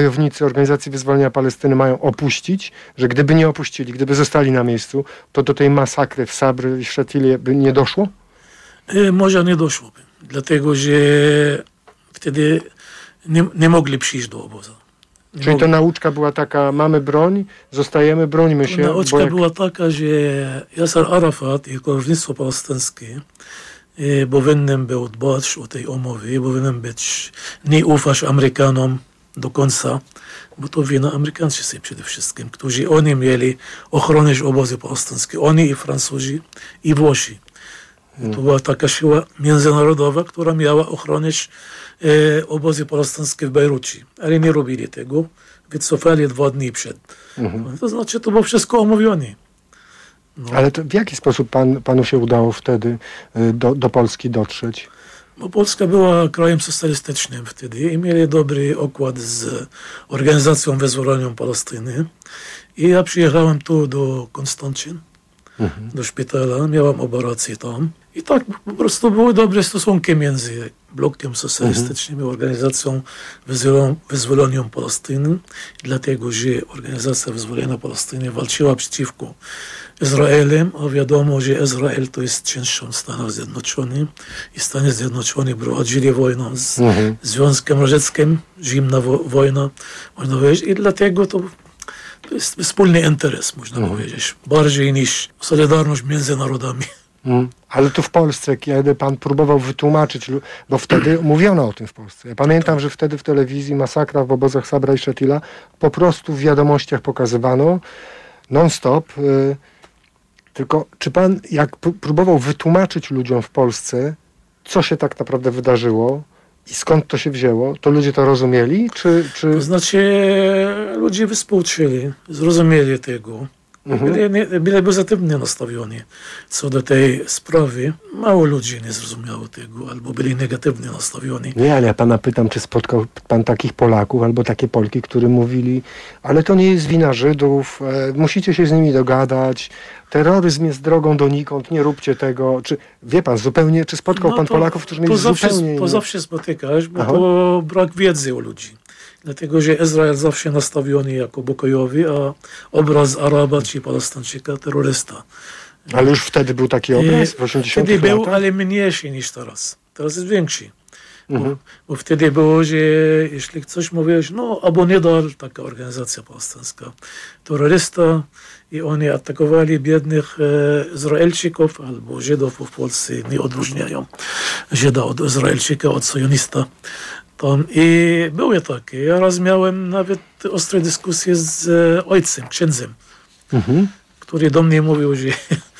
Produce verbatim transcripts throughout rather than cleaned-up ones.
bojownicy Organizacji Wyzwolenia Palestyny mają opuścić, że gdyby nie opuścili, gdyby zostali na miejscu, to do tej masakry w Sabry i Szatilie by nie doszło? E, może nie doszłoby, dlatego że wtedy nie, nie mogli przyjść do obozu. Nie Czyli mogli. to nauczka była taka, mamy broń, zostajemy, brońmy To się. nauczka jak... była taka, że Yasser Arafat i kierownictwo palestyńskie e, powinien był dbać o tej umowy, powinien być, nie ufać Amerykanom do końca, bo to wina Amerykańczycy przede wszystkim, którzy oni mieli ochronić obozy palestyńskie, oni i Francuzi i Włosi. Hmm. To była taka siła międzynarodowa, która miała ochronić e, obozy palestyńskie w Bejrucie, ale nie robili tego, wycofali dwa dni przed. Hmm. To znaczy, to było wszystko omówione. No. Ale to w jaki sposób pan, panu się udało wtedy do, do Polski dotrzeć? Bo Polska była krajem socjalistycznym wtedy i mieli dobry układ z Organizacją Wyzwolenia Palestyny. I ja przyjechałem tu do Konstancin, mhm. do szpitala, miałem operację tam. I tak po prostu były dobre stosunki między blokiem socjalistycznym mhm. i Organizacją Wyzwolenia Palestyny, dlatego że Organizacja Wyzwolenia Palestyny walczyła przeciwko Izraelem, a wiadomo, że Izrael to jest częścią Stanów Zjednoczonych i Stany Zjednoczone prowadzili wojnę z mhm. Związkiem Radzieckim, zimna wo- wojna, można powiedzieć, i dlatego to, to jest wspólny interes, można mhm. powiedzieć, bardziej niż solidarność między narodami. Mm. Ale tu w Polsce, kiedy pan próbował wytłumaczyć, bo wtedy mówiono o tym w Polsce. Ja pamiętam, że wtedy w telewizji masakra w obozach Sabra i Shatila po prostu w wiadomościach pokazywano non-stop. Y- Tylko czy pan, jak próbował wytłumaczyć ludziom w Polsce, co się tak naprawdę wydarzyło i skąd to się wzięło, to ludzie to rozumieli? Czy, czy... To znaczy, ludzie współczuли, zrozumieli tego. Mhm. Byli, byli pozytywnie nastawieni co do tej sprawy. Mało ludzi nie zrozumiało tego, albo byli negatywnie nastawieni. Nie, ale ja pana pytam, czy spotkał pan takich Polaków albo takie Polki, którzy mówili, ale to nie jest wina Żydów, e, musicie się z nimi dogadać, terroryzm jest drogą donikąd, nie róbcie tego. Czy wie pan zupełnie, czy spotkał no pan to, Polaków, którzy mieli to zawsze, zupełnie inne... To zawsze spotykasz, bo Aha. to brak wiedzy u ludzi. Dlatego, że Izrael zawsze nastawiony jako pokojowy, a obraz Araba czy Palestyńczyka terrorysta. Ale już wtedy był taki obraz w osiemdziesiątych Wtedy był, latach? ale mniejszy niż teraz. Teraz jest większy. Mhm. Bo, bo wtedy było, że jeśli coś mówiłeś, no Abu Nidal, taka organizacja palestyńska, terrorysta, i oni atakowali biednych e, Izraelczyków albo Żydów w Polsce, nie odróżniają Żyda od Izraelczyka, od sionista. Tam. I były takie. Ja raz miałem nawet ostre dyskusje z e, ojcem, księdzem, mhm. który do mnie mówił, że,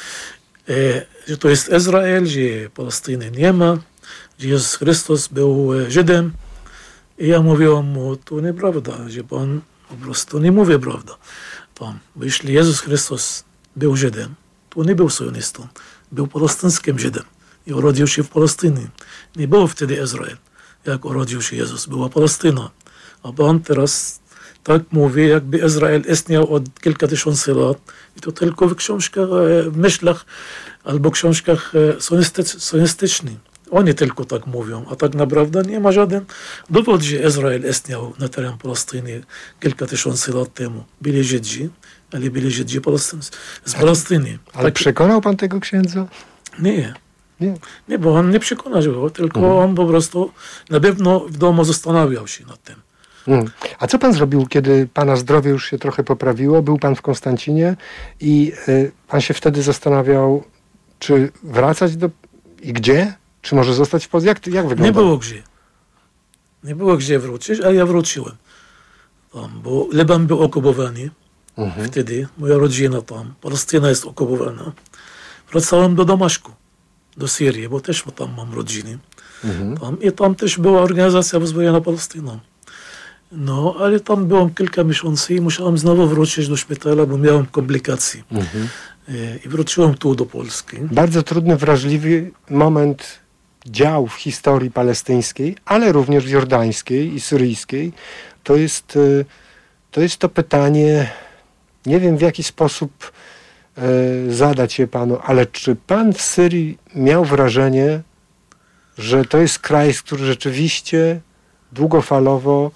e, że to jest Izrael, że Palestyny nie ma, że Jezus Chrystus był Żydem. I ja mówiłem mu, to nieprawda, że Pan po prostu nie mówi prawda. Tam. Bo jeśli Jezus Chrystus był Żydem, to nie był sionistą, był palestyńskim Żydem i urodził się w Palestynie. Nie było wtedy Izrael. Jak urodził się Jezus, była Palestyna. A Pan teraz tak mówi, jakby Izrael istniał od kilka tysięcy lat. I to tylko w książkach, w myślach albo książkach sonistycznych. Oni tylko tak mówią, a tak naprawdę nie ma żaden dowód, że Izrael istniał na terenie Palestyny kilka tysięcy lat temu. Byli Żydzi, ale byli Żydzi z Palestyny. Ale tak... przekonał pan tego księdza? Nie. Nie, nie bo on nie przekonał, tylko mhm. on po prostu na pewno w domu zastanawiał się nad tym. Mhm. A co pan zrobił, kiedy pana zdrowie już się trochę poprawiło? Był pan w Konstancinie i y, pan się wtedy zastanawiał, czy wracać do... i gdzie? Czy może zostać w Polsce? Jak, jak wygląda? Nie było gdzie. Nie było gdzie wrócić, a ja wróciłem. Tam, bo Liban był okupowany mhm. wtedy. Moja rodzina tam. Palestyna jest okupowana. Wracałem do Damaszku, do Syrii, bo też tam mam rodziny. Mhm. Tam, I tam też była Organizacja Wyzwolenia Palestyny. No, ale tam byłem kilka miesięcy i musiałem znowu wrócić do szpitala, bo miałem komplikacje. Mhm. I wróciłem tu do Polski. Bardzo trudny, wrażliwy moment dział w historii palestyńskiej, ale również jordańskiej i syryjskiej. To jest, to jest to pytanie, nie wiem w jaki sposób e, zadać je panu, ale czy pan w Syrii miał wrażenie, że to jest kraj, który rzeczywiście długofalowo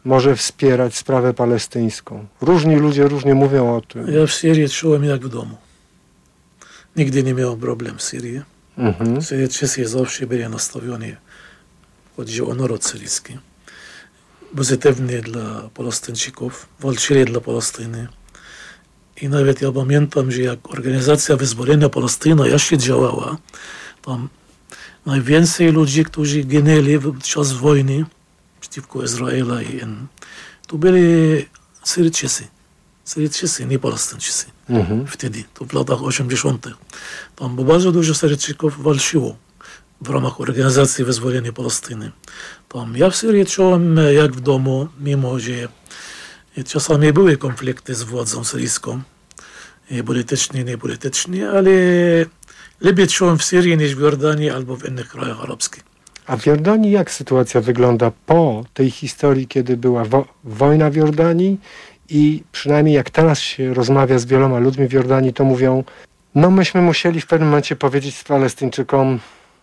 może wspierać sprawę palestyńską? Różni ludzie różnie mówią o tym. Ja w Syrii czułem jak w domu. Nigdy nie miałem problem w Syrii. Mhm. Syryjczycy zawsze byli nastawieni, chodzi o naród syryjski, pozytywnie dla Palestyńczyków, walczyli dla Palestyny. I nawet ja pamiętam, że jak Organizacja Wyzwolenia Palestyny jeszcze działała, tam najwięcej ludzi, którzy ginęli w czas wojny przeciwko Izraela, i to byli Syryjczycy. Syryjczycy, nie Palestyńczycy. Mhm. Wtedy, to w latach osiemdziesiątych. Tam bardzo dużo Syryjczyków walczyło w ramach Organizacji Wyzwolenia Palestyny. Tam ja w Syrii czułem jak w domu, mimo że czasami były konflikty z władzą syryjską, politycznie, niepolitycznie, ale lepiej czułem w Syrii niż w Jordanii albo w innych krajach arabskich. A w Jordanii jak sytuacja wygląda po tej historii, kiedy była wo- wojna w Jordanii? I przynajmniej jak teraz się rozmawia z wieloma ludźmi w Jordanii, to mówią, no myśmy musieli w pewnym momencie powiedzieć Palestyńczykom,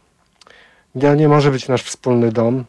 ja nie może być nasz wspólny dom.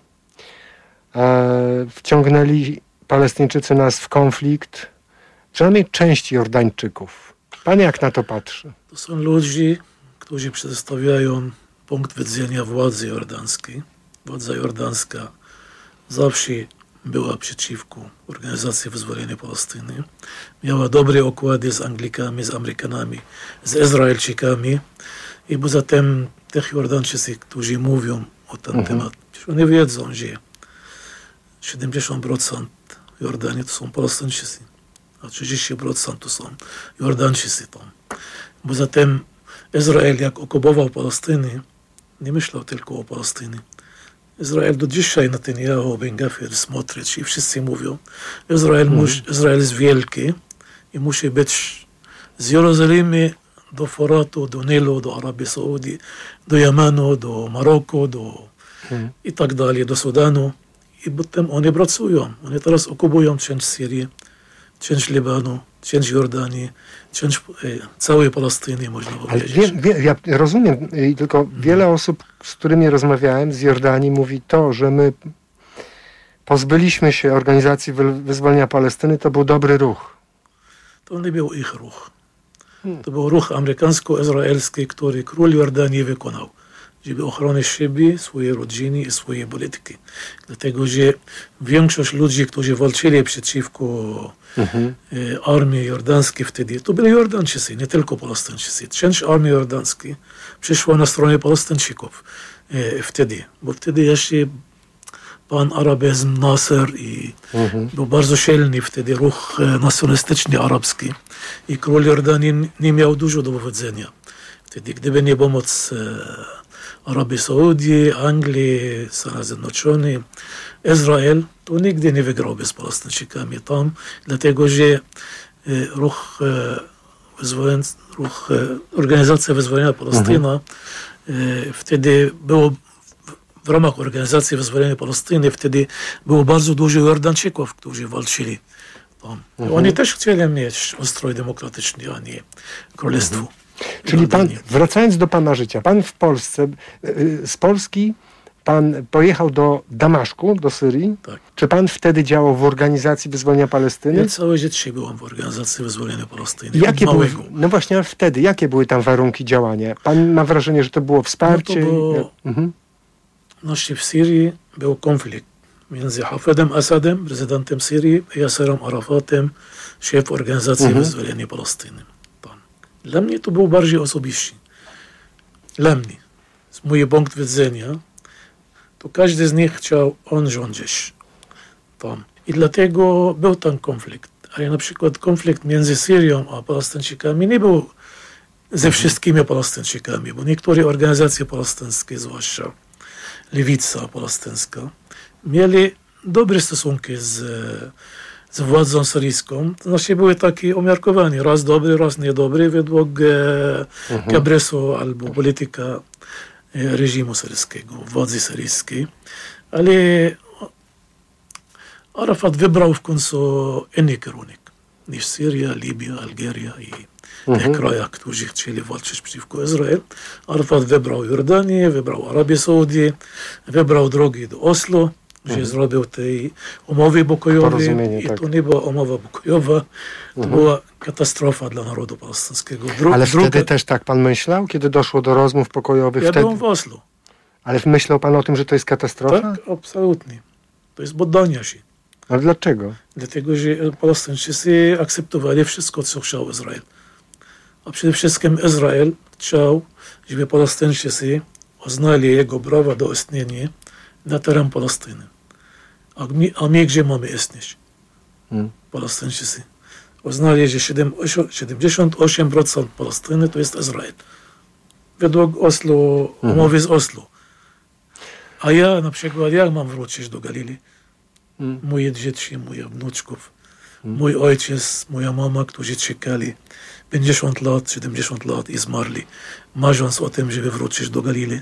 E, wciągnęli Palestyńczycy nas w konflikt, przynajmniej część Jordańczyków. Pan jak na to patrzy? To są ludzie, którzy przedstawiają punkt widzenia władzy jordańskiej. Władza jordańska zawsze była przeciwko Organizacji Wyzwolenia Palestyny. Miała dobre układy z Anglikami, z Amerykanami, z Izraelczykami. I poza tym tych Jordańczycy, którzy mówią o tym Mhm. temat, oni wiedzą, że siedemdziesiąt procent Jordanii to są Palestyńczycy, a trzydzieści procent to są Jordańczycy tam. Poza tym Izrael, jak okupował Palestynę, nie myślał tylko o Palestynie. Izrael do dzisiaj, Netanyahu, Ben Gvir, Smotrich i wszyscy mówią, Izrael, mm. mus, Izrael jest wielki i musi być z Jerozolimy do Foratu, do Nilu, do Arabii Saudii, do Jemenu, do Maroku, do mm. i tak dalej, do Sudanu. I potem oni pracują. Oni teraz okupują część Syrii, część Libanu, część Jordanii, część e, całej Palestyny, można powiedzieć. Ale wie, wie, ja rozumiem, i tylko hmm. wiele osób, z którymi rozmawiałem z Jordanii, mówi to, że my pozbyliśmy się Organizacji Wyzwolenia Palestyny, to był dobry ruch. To nie był ich ruch. Hmm. To był ruch amerykańsko-izraelski, który król Jordanii wykonał, żeby ochronić siebie, swoje rodziny i swoje polityki. Dlatego, że większość ludzi, którzy walczyli przeciwko mhm. e, armii jordańskiej wtedy, to byli Jordańczycy, nie tylko Palestyńczycy. Część armii jordańskiej przyszła na stronę Palestyńczyków e, wtedy, bo wtedy jeszcze pan arabizm Nasser i mhm. był bardzo silny wtedy ruch e, nacjonalistyczny arabski i król Jordanii nie miał dużo do powiedzenia. Wtedy, gdyby nie pomoc e, Arabii Saudii, Anglii, Stanów Zjednoczonych, Izrael, to nigdy nie wygrałby z Palestyńczykami tam, dlatego że e, ruch, e, wyzwoleń, ruch e, Organizacja Wyzwolenia Palestyna mhm. e, wtedy było w ramach Organizacji Wyzwolenia Palestyny wtedy było bardzo dużo Jordańczyków, którzy walczyli tam. Mhm. Oni też chcieli mieć ustrój demokratyczny, a nie królestwo. Mhm. Czyli pan, wracając do pana życia, pan w Polsce, z Polski pan pojechał do Damaszku, do Syrii. Tak. Czy pan wtedy działał w Organizacji Wyzwolenia Palestyny? Ja całe życie byłem w Organizacji Wyzwolenia Palestyny. Jakie były, no właśnie wtedy, jakie były tam warunki działania? Pan ma wrażenie, że to było wsparcie? No to było, mhm. w Syrii był konflikt między Hafidem Asadem, prezydentem Syrii, i Yasserem Arafatem, szef Organizacji mhm. Wyzwolenia Palestyny. Dla mnie to było bardziej osobiście. Dla mnie, z mojego punktu widzenia, to każdy z nich chciał on rządzić tam. I dlatego był tam konflikt. Ale na przykład konflikt między Syrią a Palestyńczykami nie był ze wszystkimi Palestyńczykami, bo niektóre organizacje palestyńskie, zwłaszcza Lewica palestyńska, mieli dobre stosunki z z władzą syryjską, to znaczy były takie umiarkowane, raz dobry, raz niedobry, według e, mhm. kabresu albo polityka e, reżimu syryjskiego, władzy syryjskiej. Ale Arafat wybrał w końcu inny kierunek niż Syria, Libia, Algeria i mhm. tych krajach, którzy chcieli walczyć przeciwko Izrael. Arafat wybrał Jordanię, wybrał Arabię Saudię, wybrał drogi do Oslo, że Mhm. zrobił tej umowy pokojowej Porozumienie, i tak. to nie była umowa pokojowa, to Mhm. była katastrofa dla narodu palestyńskiego. Dru- Ale druga- wtedy też tak pan myślał, kiedy doszło do rozmów pokojowych? Ja wtedy... byłem w Oslo. Ale myślał pan o tym, że to jest katastrofa? Tak, absolutnie. To jest poddanie się. Ale dlaczego? Dlatego, że Palestyńczycy akceptowali wszystko, co chciał Izrael. A przede wszystkim Izrael chciał, żeby Palestyńczycy uznali jego prawo do istnienia na terenie Palestyny. A my, a my gdzie mamy istnieć? Hmm. Palestyńczycy. Uznali, że siedemdziesiąt osiem procent Palestyny to jest Izrael. Według Oslo, umowy z Oslo. A ja na przykład, jak mam wrócić do Galilei? Hmm. Moje dzieci, moje wnuczków, mój ojciec, moja mama, którzy czekali pięćdziesiąt lat, siedemdziesiąt lat i zmarli, marząc o tym, żeby wrócić do Galilei.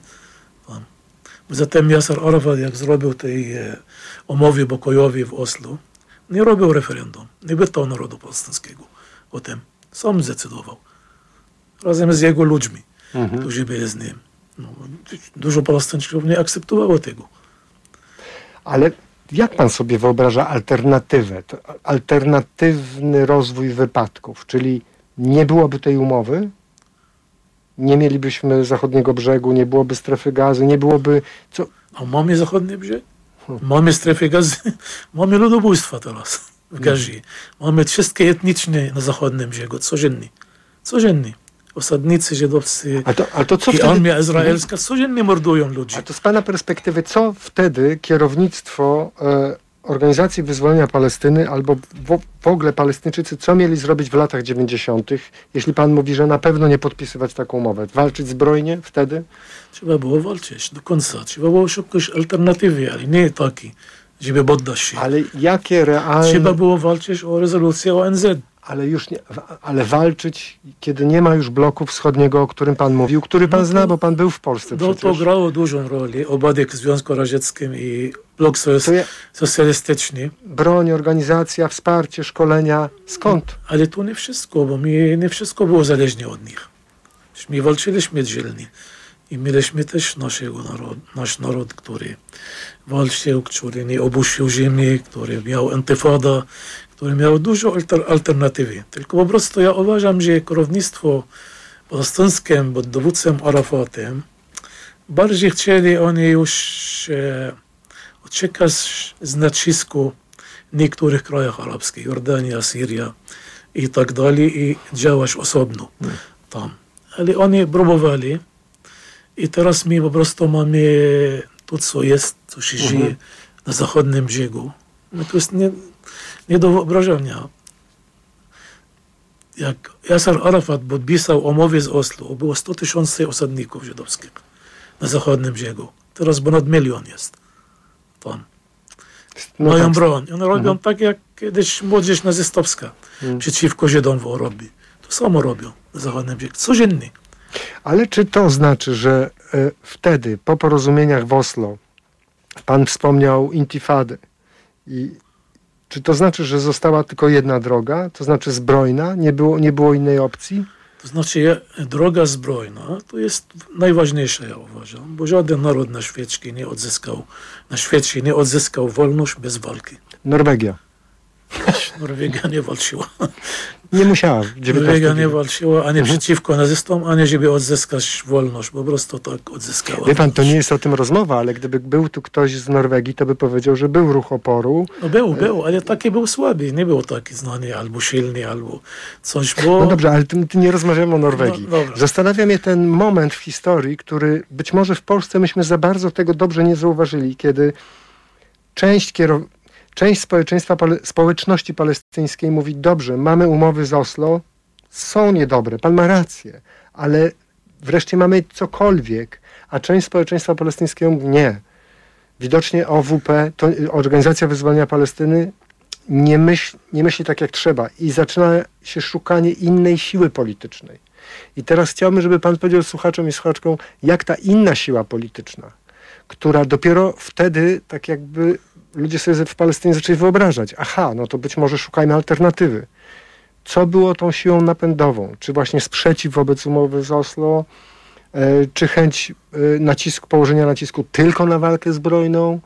Zatem Yasser Arafat, jak zrobił tej e, umowy pokojowej w Oslo, nie robił referendum, nie pytał narodu palestyńskiego o tym. Sam zdecydował. Razem z jego ludźmi, Mhm. którzy byli z nim. No, dużo Palestyńczyków nie akceptowało tego. Ale jak pan sobie wyobraża alternatywę, to alternatywny rozwój wypadków, czyli nie byłoby tej umowy, nie mielibyśmy zachodniego brzegu, nie byłoby strefy gazy, nie byłoby... Co? A mamy zachodni brzeg? Mamy strefy gazy, mamy ludobójstwa teraz w Gazie. Mamy wszystkie etniczne na zachodnim brzegu, codziennie. Codziennie. Osadnicy żydowscy A to, a to co i wtedy... armia izraelska codziennie mordują ludzi. A to z pana perspektywy, co wtedy kierownictwo e, Organizacji Wyzwolenia Palestyny albo w, w ogóle Palestyńczycy, co mieli zrobić w latach dziewięćdziesiątych, jeśli pan mówi, że na pewno nie podpisywać taką umowę? Walczyć zbrojnie wtedy? Trzeba było walczyć do końca. Trzeba było szukać alternatywy, ale nie takiej, żeby poddać się. Ale jakie realne... Trzeba było walczyć o rezolucję O N Z. Ale już nie, ale walczyć, kiedy nie ma już bloku wschodniego, o którym pan mówił, który pan No to- zna, bo pan był w Polsce No to przecież. grało dużą rolę Obadek w Związku Radzieckim i blok To ja, socjalistyczny. broń, organizacja, wsparcie, szkolenia. Skąd? Ale to nie wszystko, bo my nie wszystko było zależne od nich. My walczyliśmy dzielnie i mieliśmy też naszego narod, nasz naród, który walczył, który nie opuścił ziemi, który miał intifada, który miał dużo alter, alternatywy. Tylko po prostu ja uważam, że kierownictwo palestyńskie pod dowódcą Arafatem bardziej chcieli oni już e, uciekać z nacisku w niektórych krajach arabskich, Jordania, Syria i tak dalej, i działać osobno tam. Ale oni próbowali i teraz my po prostu mamy to, co jest, co się Mhm. dzieje na zachodnim brzegu. No to jest nie, nie do wyobrażenia. Jak Yasser Arafat podpisał umowę z Oslo, było sto tysięcy osadników żydowskich na zachodnim brzegu. Teraz ponad milion jest tam. No Mają tak. broń. One robią Mhm. tak, jak kiedyś młodzież nazistowska Mhm. przeciwko Żydom w Europie. To samo robią na zachodnim brzegu. Codziennie. Ale czy to znaczy, że e, wtedy, po porozumieniach w Oslo, pan wspomniał intifadę, i czy to znaczy, że została tylko jedna droga, to znaczy zbrojna, nie było, nie było innej opcji? To znaczy, ja- droga zbrojna to jest najważniejsza, ja uważam, bo żaden naród na świecie nie odzyskał, na świecie nie odzyskał wolność bez walki. Norwegia. Norwegia nie walczyła. Nie musiała. w Norwegia dziewiętnastym nie wieku. walczyła ani przeciwko nazystom, ani żeby odzyskać wolność. Po prostu tak odzyskała. Wie pan, to wolność. nie jest o tym rozmowa, ale gdyby był tu ktoś z Norwegii, to by powiedział, że był ruch oporu. No był, był, ale taki był słaby. Nie był taki znany, albo silny, albo coś, bo... No dobrze, ale tu, tu nie rozmawiamy o Norwegii. No, dobra. Zastanawia mnie ten moment w historii, który być może w Polsce myśmy za bardzo tego dobrze nie zauważyli, kiedy część kierow... Część społeczeństwa, pale... społeczności palestyńskiej mówi, dobrze, mamy umowy z Oslo, są niedobre, pan ma rację, ale wreszcie mamy cokolwiek, a część społeczeństwa palestyńskiego mówi, nie. Widocznie O W P, to Organizacja Wyzwolenia Palestyny, nie myśli, nie myśli tak jak trzeba i zaczyna się szukanie innej siły politycznej. I teraz chciałbym, żeby pan powiedział słuchaczom i słuchaczkom, jak ta inna siła polityczna, która dopiero wtedy tak jakby ludzie sobie w Palestynie zaczęli wyobrażać, aha, no to być może szukajmy alternatywy. Co było tą siłą napędową? Czy właśnie sprzeciw wobec umowy z Oslo, e, czy chęć e, nacisku, położenia nacisku tylko na walkę zbrojną,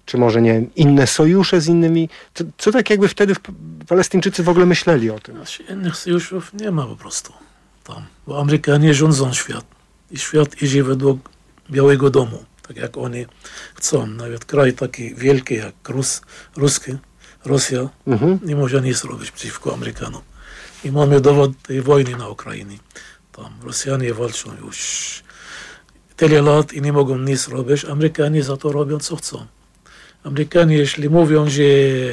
czy może, nie wiem, inne sojusze z innymi? Co, co tak jakby wtedy Palestyńczycy w ogóle myśleli o tym? Znaczy, innych sojuszów nie ma po prostu tam, bo Amerykanie rządzą świat i świat idzie według Białego Domu, tak jak oni chcą. Nawet kraj taki wielki jak Rus, Ruski, Rosja mhm. nie może nic robić przeciwko Amerykanom. I mamy dowód tej wojny na Ukrainie. Tam Rosjanie walczą już tyle lat i nie mogą nic robić. Amerykanie za to robią co chcą. Amerykanie, jeśli mówią, że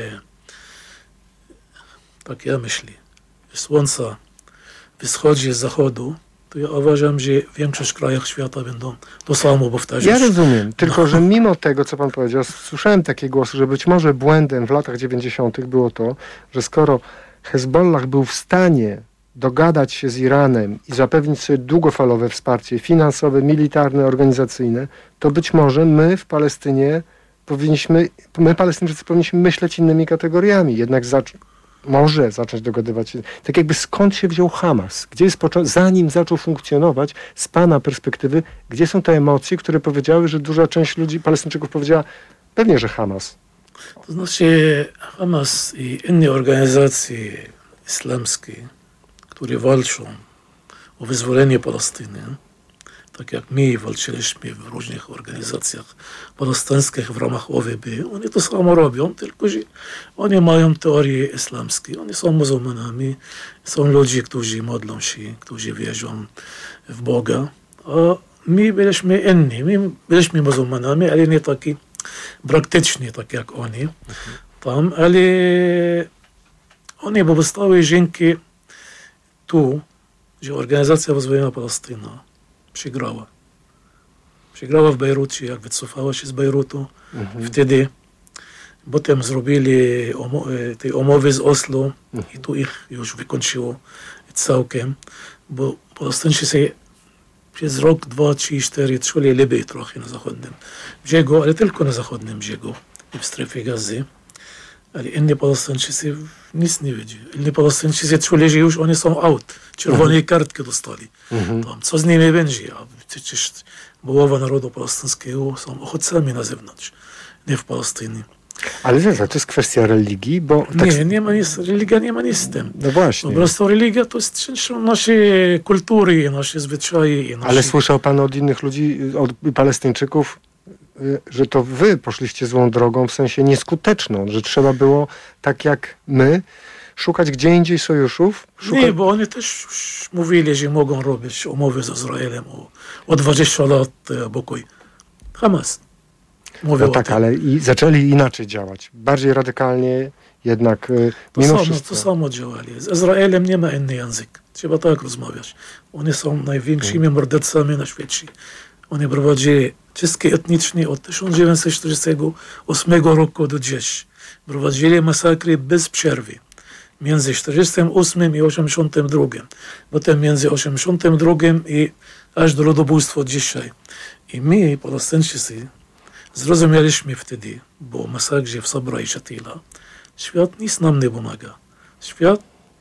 tak ja myślę, słońce wschodzi z zachodu, to ja uważam, że w większość krajach świata będą to samo powtarzać. Ja rozumiem, tylko no. że mimo tego, co pan powiedział, słyszałem takie głosy, że być może błędem w latach dziewięćdziesiątych było to, że skoro Hezbollah był w stanie dogadać się z Iranem i zapewnić sobie długofalowe wsparcie finansowe, militarne, organizacyjne, to być może my w Palestynie powinniśmy, my Palestyńczycy powinniśmy myśleć innymi kategoriami, jednak zac- może zacząć dogadywać się. Tak jakby skąd się wziął Hamas? Gdzie jest początek, zanim zaczął funkcjonować, z pana perspektywy, gdzie są te emocje, które powiedziały, że duża część ludzi, Palestyńczyków powiedziała, pewnie, że Hamas. To znaczy Hamas i inne organizacje islamskie, które walczą o wyzwolenie Palestyny, tak jak my walczyliśmy w różnych organizacjach palestyńskich w ramach O W B, oni to samo robią, tylko że oni mają teorie islamskie, oni są muzułmanami, są ludzie, którzy modlą się, którzy wierzą w Boga, a my byliśmy inni, my byliśmy muzułmanami, ale nie taki praktyczni, tak jak oni tam, ale oni powstały dzięki tu, że Organizacja Wyzwolenia Palestyny przegrała. Przegrała w Bejrucie, jak wycofała się z Bejrutu. Mhm. Wtedy potem zrobili umo- te umowy z Oslo mhm. i tu ich już wykończyło całkiem, bo Palestyńczycy przez rok, dwa, trzy, cztery czuli lepiej trochę na zachodnim brzegu, ale tylko na zachodnim brzegu i w strefie Gazy. Ale inni Palestyńczycy nic nie widzieli. Inni Palestyńczycy czuli, że już oni są out. Czerwone mhm. kartki dostali. Mhm. Tam, co z nimi będzie? A przecież połowa narodu palestyńskiego są uchodźcami na zewnątrz, nie w Palestynie. Ale to jest kwestia religii, bo... Nie, tak... nie ma nic, religia nie ma nic z tym. No właśnie. Po prostu religia to jest częścią naszej kultury, naszej zwyczaje. I naszej... Ale słyszał pan od innych ludzi, od Palestyńczyków, że to wy poszliście złą drogą, w sensie nieskuteczną, że trzeba było, tak jak my, szukać gdzie indziej sojuszów? Szuka... Nie, bo oni też mówili, że mogą robić umowy z Izraelem o, o dwadzieścia lat pokój. Hamas. Mówił no tak, ale i zaczęli inaczej działać. Bardziej radykalnie, jednak to mimo samo, wszystko. To samo działali. Z Izraelem nie ma inny język. Trzeba tak rozmawiać. Oni są największymi hmm. mordercami na świecie. Oni prowadzili czystki etniczne od tysiąc dziewięćset czterdziestego ósmego roku do dziś. Prowadzili masakry bez przerwy. Między czterdziestym ósmym i osiemdziesiątym drugim. Potem między osiemdziesiątym drugim i aż do ludobójstwa dzisiaj. I my, Palestyńczycy, zrozumieliśmy wtedy, bo masakrze w Sabra i Shatila, świat nic nam nie pomaga. Świat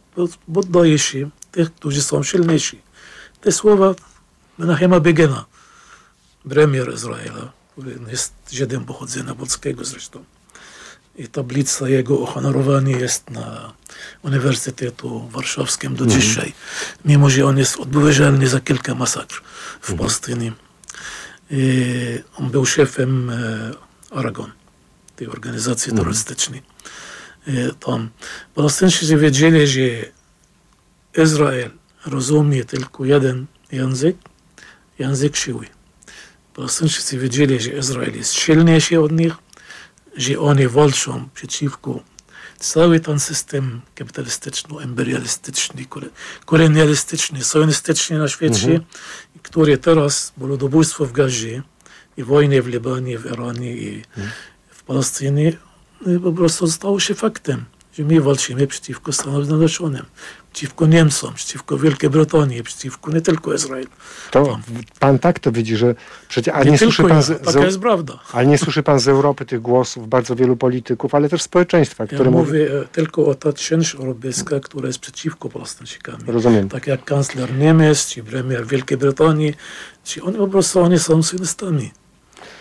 poddaje się tych, którzy są silniejsi. Te słowa Menachema Begina, premier Izraela, który jest Żydem pochodzenia polskiego zresztą. I tablica jego uhonorowania jest na Uniwersytetu Warszawskim do dzisiaj, mm. mimo że on jest odpowiedzialny za kilka masakr w mm. Palestynie. I on był szefem e, Aragon, tej organizacji mm. terrorystycznej. I tam Palestyńczycy wiedzieli, że Izrael rozumie tylko jeden język, język siły. Palestyńczycy wiedzieli, że Izrael jest silniejszy od nich, że oni walczą przeciwko cały ten system kapitalistyczno-imperialistyczny, kolonialistyczny, sionistyczny na świecie, mm-hmm. który teraz, bo ludobójstwo w Gazie i wojny w Libanie, w Iranie i mm. w Palestynie po prostu stało się faktem, że my walczymy przeciwko Stanom Zjednoczonym, przeciwko Niemcom, przeciwko Wielkiej Brytanii, przeciwko nie tylko Izrael. To tam. Pan tak to widzi, że przecież, a nie, nie słyszy pan ja, z, taka z, jest prawda. Ale nie słyszy pan z Europy tych głosów bardzo wielu polityków, ale też społeczeństwa, które ja mówi... mówię tylko o ta część europejska, która jest przeciwko Palestyńczykami. Rozumiem. Tak jak kancler Niemiec, czy premier Wielkiej Brytanii, czy oni po prostu oni są sionistami.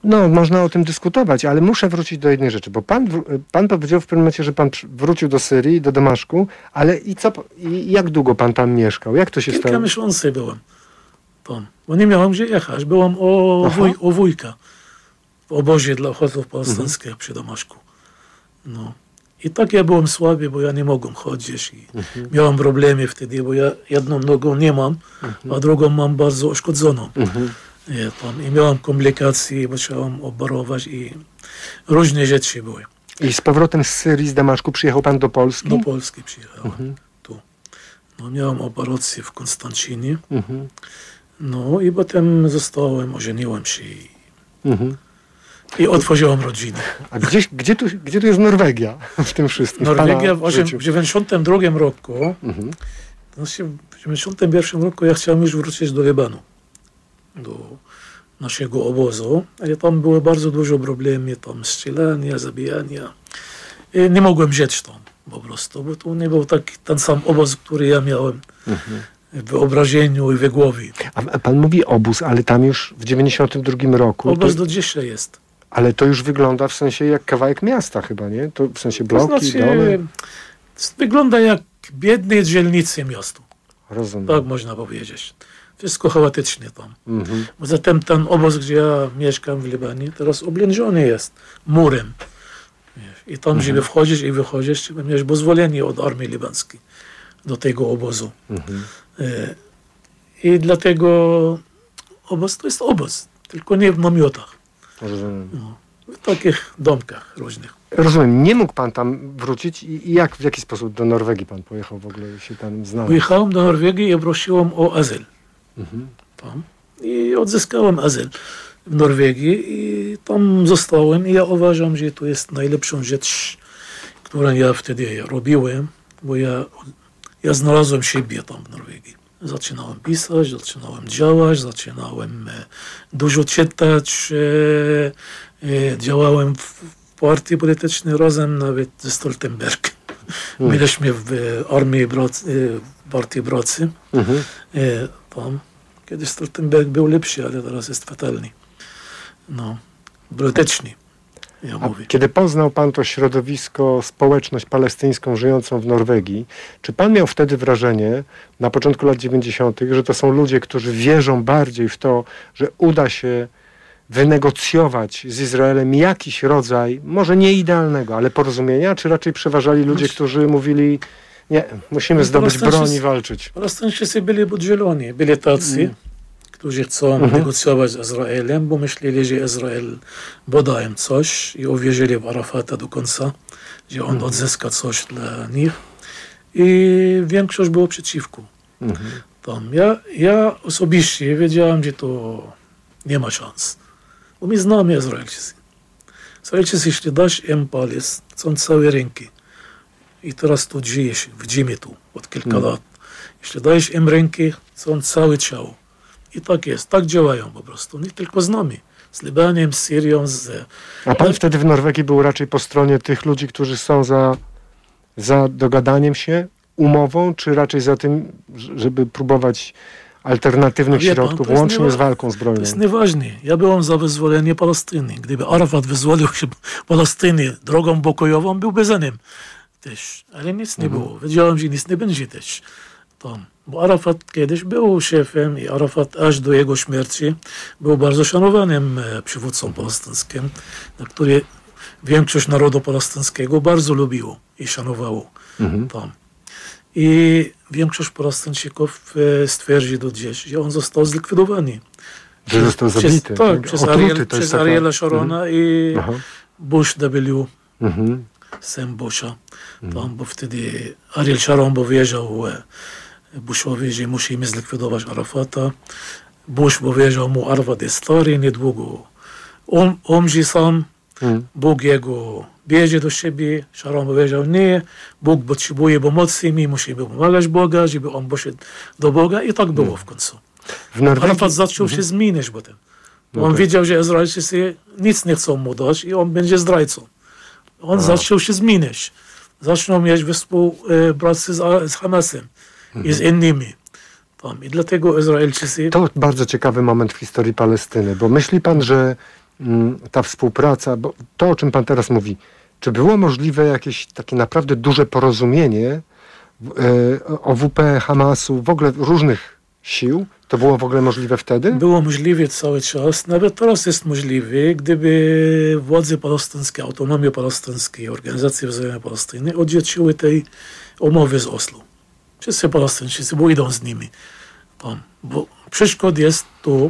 No, można o tym dyskutować, ale muszę wrócić do jednej rzeczy, bo pan, pan powiedział w pewnym momencie, że pan wrócił do Syrii, do Damaszku, ale i co, i jak długo pan tam mieszkał? Jak to się Kilka stało? miesięcy byłem tam, bo nie miałem gdzie jechać. Byłem o, wuj, o wujka w obozie dla uchodźców palestyńskich mhm. przy Damaszku. No. I tak ja byłem słaby, bo ja nie mogłem chodzić i mhm. miałem problemy wtedy, bo ja jedną nogą nie mam, mhm. a drugą mam bardzo uszkodzoną. Mhm. Ja, tam, I miałem komplikacje, musiałem operować i różne rzeczy były. I z powrotem z Syrii, z Damaszku przyjechał pan do Polski? Do Polski przyjechałem, mhm. tu. No, miałem operację w Konstancinie, mhm. no i potem zostałem, ożeniłem się i, mhm. i otworzyłem rodzinę. A gdzie, gdzie, tu, gdzie tu jest Norwegia w tym wszystkim? Norwegia w dziewięćdziesiątym drugim roku, mhm. znaczy w dziewięćdziesiątym pierwszym roku ja chciałem już wrócić do Libanu, do naszego obozu, ale tam było bardzo dużo problemów, tam strzelania, zabijania. I nie mogłem żyć tam po prostu, bo to nie był taki ten sam obóz, który ja miałem mhm. w wyobrażeniu i w głowie. A, a pan mówi obóz, ale tam już w dziewięćdziesiątym drugim roku... Obóz to... do dzisiaj jest. Ale to już wygląda w sensie jak kawałek miasta chyba, nie? To w sensie bloki, to znaczy, domy? Wygląda jak biedne dzielnice miasta. Rozumiem. Tak można powiedzieć. Wszystko chaotycznie tam. Mhm. Zatem ten obóz, gdzie ja mieszkam w Libanie, teraz oblężony jest murem. I tam, mhm. żeby wchodzić i wychodzić, trzeba mieć pozwolenie od armii libańskiej do tego obozu. Mhm. I dlatego obóz to jest obóz, tylko nie w namiotach. Rozumiem. No, w takich domkach różnych. Rozumiem. Nie mógł pan tam wrócić i jak, w jaki sposób do Norwegii pan pojechał w ogóle, się tam znalazł? Pojechałem do Norwegii i prosiłem o azyl. Mhm. Tam. I odzyskałem azyl w Norwegii i tam zostałem i ja uważam, że to jest najlepszą rzecz, którą ja wtedy robiłem, bo ja, ja znalazłem siebie tam w Norwegii. Zaczynałem pisać, zaczynałem działać, zaczynałem e, dużo czytać, e, e, działałem w, w partii politycznej razem nawet ze Stoltenberg. Mhm. Byliśmy w e, armii pracy, e, partii pracy. Mhm. E, tam. Kiedyś Stoltenberg był lepszy, ale teraz jest fatalny. No, bruteczny, ja mówię. Kiedy poznał pan to środowisko, społeczność palestyńską żyjącą w Norwegii, czy pan miał wtedy wrażenie, na początku lat dziewięćdziesiątych, że to są ludzie, którzy wierzą bardziej w to, że uda się wynegocjować z Izraelem jakiś rodzaj, może nie idealnego, ale porozumienia, czy raczej przeważali ludzie, którzy mówili, nie, musimy zdobyć broń i walczyć? Palestyńczycy byli podzieleni, byli tacy, mm. którzy chcą mhm. negocjować z Izraelem, bo myśleli, że Izrael poda im coś i uwierzyli w Arafata do końca, że on mhm. odzyska coś dla nich. I większość było przeciwko. Mhm. Tam ja, ja osobiście wiedziałem, że to nie ma szans. Bo my znamy Izraelczycy. Izraelczycy, jeśli dasz im palec, są całe ręki. I teraz tu żyjesz, widzimy tu od kilka mhm. lat. Jeśli dajesz im ręki, są całe ciało. I tak jest, tak działają po prostu. Nie tylko z nami, z Libanem, z Syrią. Z... A pan wtedy w Norwegii był raczej po stronie tych ludzi, którzy są za, za dogadaniem się, umową, czy raczej za tym, żeby próbować alternatywnych środków, pan, łącznie z walką zbrojną? To jest nieważne. Ja byłem za wyzwolenie Palestyny. Gdyby Arafat wyzwolił się Palestyny drogą pokojową, byłby za nim też. Ale nic nie mhm. było. Wiedziałem, że nic nie będzie też tam. Bo Arafat kiedyś był szefem i Arafat aż do jego śmierci był bardzo szanowanym przywódcą palestyńskim, na który większość narodu palestyńskiego bardzo lubiło i szanowało mhm. tam. I większość Palestyńczyków stwierdzi do dziś, że on został zlikwidowany. Że został zabity. Przez, tak, przez, Otruty, Ariel, przez taka... Ariela Sharona mhm. i Aha. Bush W. Mhm. Sam Busha. Mhm. Tam, bo wtedy Ariel Sharon powiedział Bushowi, że musimy zlikwidować Arafata. Bush powiedział mu, Arafat jest stary, niedługo on umrze sam, hmm. Bóg jego bierze do siebie. Sharon powiedział, nie, Bóg potrzebuje pomocy, my musimy pomagać Boga, żeby on poszedł do Boga i tak było hmm. w końcu. W Norwegii... Arafat zaczął hmm. się zmieniać potem. No on tak. wiedział, że Izraelczycy nic nie chcą mu dać i on będzie zdrajcą. On A. zaczął się zmieniać. Zaczął mieć współpracę z, z Hamasem i z innymi. Tam. I dlatego Izraelczycy... To bardzo ciekawy moment w historii Palestyny, bo myśli pan, że ta współpraca, bo to, o czym pan teraz mówi, czy było możliwe jakieś takie naprawdę duże porozumienie o W P, Hamasu, w ogóle różnych sił? To było w ogóle możliwe wtedy? Było możliwe cały czas. Nawet teraz jest możliwe, gdyby władze palestyńskie, autonomie palestyńskie, organizacje wzajemne Palestyny odrzuciły tej umowy z Oslo. Wszyscy Palestyńczycy pójdą z nimi. Tam. Bo przeszkód jest to,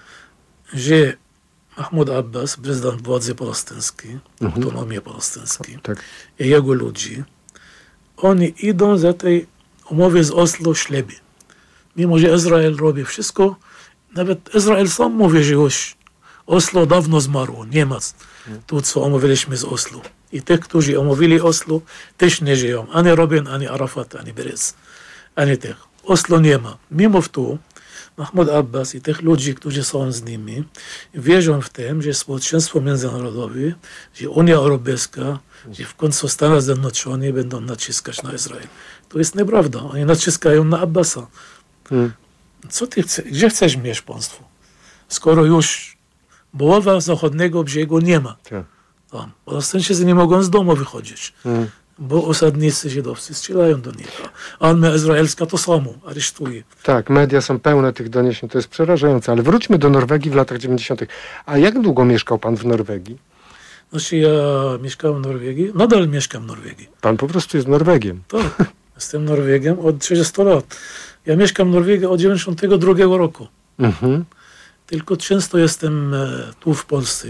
że Mahmoud Abbas, prezydent władzy palestyńskiej, mhm. autonomii palestyńskiej tak. i jego ludzie, oni idą za tej umowy z Oslo ślepy. Mimo, że Izrael robi wszystko, nawet Izrael sam mówi, że już Oslo dawno zmarło, nie ma tu, co omówiliśmy z Oslo. I tych, którzy omówili Oslo, też nie żyją. Ani Rabin, ani Arafat, ani Peres, ani tych. Oslo nie ma. Mimo to, Mahmoud Abbas i tych ludzi, którzy są z nimi, wierzą w tym, że społeczeństwo międzynarodowe, że Unia Europejska, że w końcu Stany Zjednoczone będą naciskać na Izrael. To jest nieprawda. Oni naciskają na Abbasa. Hmm. Co ty chcesz? Gdzie chcesz mieć państwo? Skoro już połowa zachodniego brzegu nie ma. Tak. Tam. Palestyńczycy nie mogą z domu wychodzić. Hmm. Bo osadnicy żydowscy strzelają do nich. Armia izraelska to samo, aresztuje. Tak, media są pełne tych doniesień, to jest przerażające. Ale wróćmy do Norwegii w latach dziewięćdziesiątych. A jak długo mieszkał pan w Norwegii? Znaczy ja mieszkałem w Norwegii, nadal mieszkam w Norwegii. Pan po prostu jest Norwegiem. Tak, jestem Norwegiem od trzydziestu lat. Ja mieszkam w Norwegii od dziewięćdziesiątego drugiego roku. Mhm. Tylko często jestem tu w Polsce,